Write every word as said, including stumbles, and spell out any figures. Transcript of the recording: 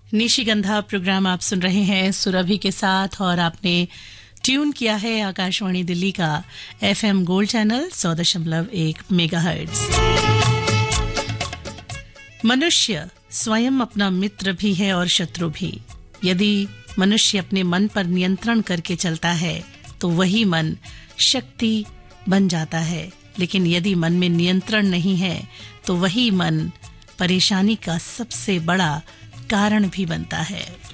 निशिगंधा programme आप सुन रहे हैं सुरभि के साथ और आपने ट्यून किया है आकाशवाणी दिल्ली का एफएम गोल्ड चैनल सौ दशमलव एक मेगाहर्ट्ज। मनुष्य स्वयं अपना मित्र भी है और शत्रु भी। यदि मनुष्य अपने मन पर नियंत्रण करके चलता है तो वही मन शक्ति बन जाता है, लेकिन यदि मन में नियंत्रण नहीं है तो वही मन परेशानी का सबसे बड़ा कारण भी बनता है।